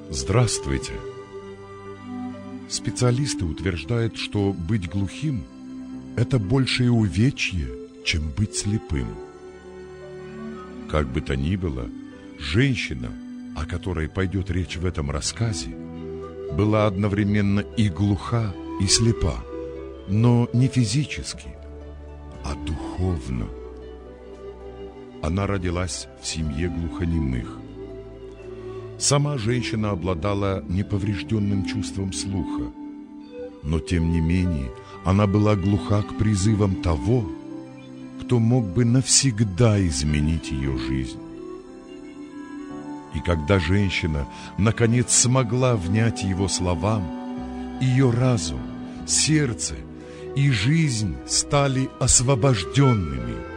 Здравствуйте! Специалисты утверждают, что быть глухим – это большее увечье, чем быть слепым. Как бы то ни было, женщина, о которой пойдет речь в этом рассказе, была одновременно и глуха, и слепа, но не физически, а духовно. Она родилась в семье глухонемых. Сама женщина обладала неповрежденным чувством слуха, но тем не менее она была глуха к призывам того, кто мог бы навсегда изменить ее жизнь. И когда женщина наконец смогла внять его словам, ее разум, сердце и жизнь стали освобожденными,